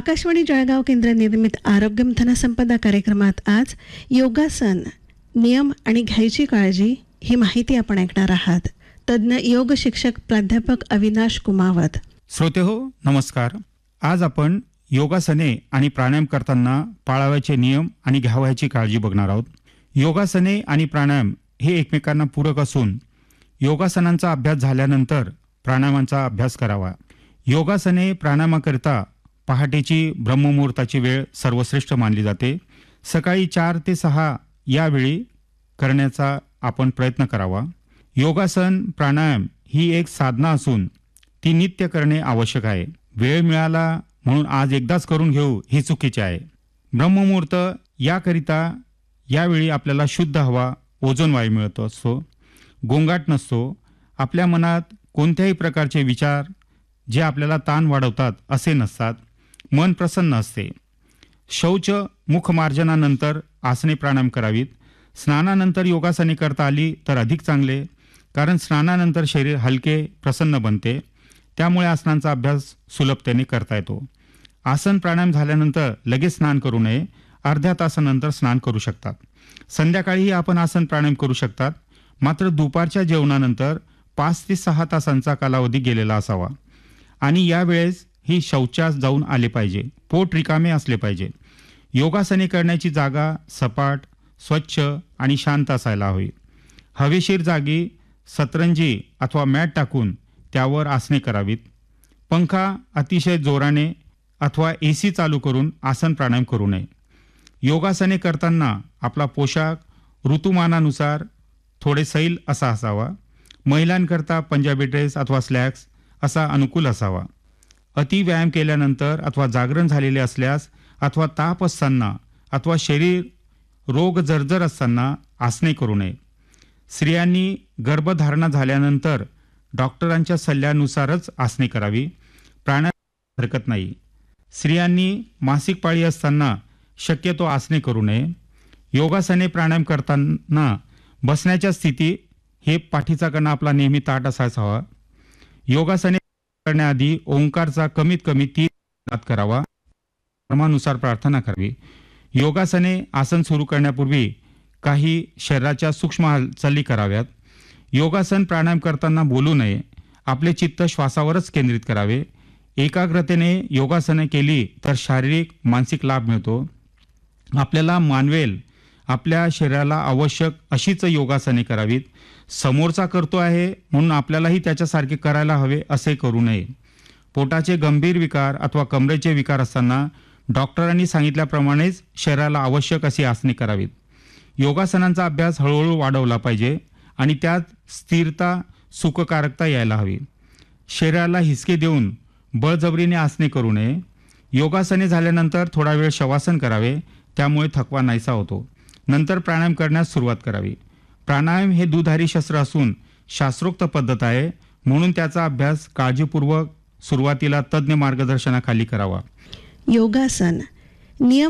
आकाशवाणी जळगाव केंद्र निर्मित आरोग्यमंथन संपदा कार्यक्रमात आज योगासन, नियम आणि घ्यायची काळजी ही माहिती आपण ऐकणार आहात. तज्ज्ञ योग शिक्षक प्राध्यापक अविनाश कुमावत. श्रोते हो, नमस्कार. आज आपण योगासने आणि प्राणायाम करताना पाळावयाचे नियम आणि घ्यावयाची काळजी बघणार आहोत. योगासने आणि प्राणायाम हे एकमेकांना पूरक असून योगासनांचा अभ्यास झाल्यानंतर प्राणायामांचा अभ्यास करावा. योगासने प्राणायामाकरिता पहाटेची ब्रह्ममुहूर्ताची वेळ सर्वश्रेष्ठ मानली जाते. सकाळी 4 ते 6 या वेळी करण्याचा आपण प्रयत्न करावा. योगासन प्राणायाम ही एक साधना असून ती नित्य करणे आवश्यक आहे. वेळ मिळाला म्हणून आज एकदाच करून घेऊ हे चुकीचे आहे. ब्रह्ममुहूर्त याकरिता यावेळी आपल्याला शुद्ध हवा, ओझोन वायू मिळत असतो, गोंगाट नसतो. आपल्या मनात कोणत्याही प्रकारचे विचार जे आपल्याला ताण वाढवतात असे नसतात. मन प्रसन्न असते. शौच मुखमार्जनानंतर आसने प्राणायाम करावीत. स्नानानंतर योगासने करता आली तर अधिक चांगले, कारण स्नानानंतर शरीर हलके प्रसन्न बनते. त्यामुळे आसनांचा अभ्यास सुलभतेने करता येतो. आसन प्राणायाम झाल्यानंतर लगेच स्नान करू नये. अर्ध्या तासानंतर स्नान करू शकतात. संध्याकाळीही आपण आसन प्राणायाम करू शकतात. मात्र दुपारच्या जेवणानंतर 5 ते 6 तासांचा कालावधी गेलेला असावा आणि यावेळेस ही शौचास जाऊन आले पाहिजे. पोट रिकामे असले पाहिजे. योगासने करण्याची जागा सपाट, स्वच्छ आणि शांत असायला हवी. हवेशीर जागी सतरंजी अथवा मॅट टाकून त्यावर आसने करावीत. पंखा अतिशय जोराने अथवा AC चालू करून आसन प्राणायाम करू नये. योगासने करताना आपला पोशाख ऋतुमानानुसार थोडे सैल असा असावा. महिलांकरता पंजाबी ड्रेस अथवा स्लॅक्स असा अनुकूल असावा. अति व्यायाम केल्यानंतर अथवा जागरण झालेले असल्यास अथवा ताप असताना अथवा शरीर रोग जर्जर असताना आसने करू नये. स्त्रियांनी गर्भधारणा झाल्यानंतर डॉक्टरांच्या सल्ल्यानुसारच आसने करावी. प्राणायाम हरकत नाही. स्त्रियांनी मासिक पाळी असताना शक्यतो आसने करू नये. योगासने प्राणायाम करताना बसण्याच्या स्थिती हे पाठीचा कणा आपला नेहमी ताठ असायचा हवा. योगासने करण्याआधी ओंकारचा कमीत कमी 3 वेळा करावा. क्रमानुसार प्रार्थना करावी. योगासने आसन सुरू करण्यापूर्वी काही शरीराच्या सूक्ष्म हालचाली कराव्यात. योगासन प्राणायाम करताना बोलू नये. आपले चित्त श्वासावरच केंद्रित करावे. एकाग्रतेने योगासने केली तर शारीरिक मानसिक लाभ मिळतो. आपल्याला मानवेल आपल्या शरीराला आवश्यक अशीच योगासने करावीत. समोरचा करतो आहे म्हणून आपल्यालाही त्याच्यासारखे करायला हवे असे करू नये. पोटाचे गंभीर विकार अथवा कमरेचे विकार असताना डॉक्टरांनी सांगितल्याप्रमाणेच शरीराला आवश्यक अशी आसने करावीत. योगासनांचा अभ्यास हळूहळू वाढवला पाहिजे आणि त्यात स्थिरता, सुखकारकता यायला हवी. शरीराला हिसके देऊन बळजबरीने आसने करू नये. योगासने झाल्यानंतर थोडा वेळ शवासन करावे. त्यामुळे थकवा नाहीसा होतो. नंतर प्राणायाम करण्यास सुरुवात करावी. प्राणायाम हे दुधारी शस्त्र असून शास्त्रोक्त पद्धत आहे, म्हणून त्याचा अभ्यास काळजीपूर्वक सुरुवातीला तज्ज्ञ मार्गदर्शनाखाली करावा. योगासन, नियम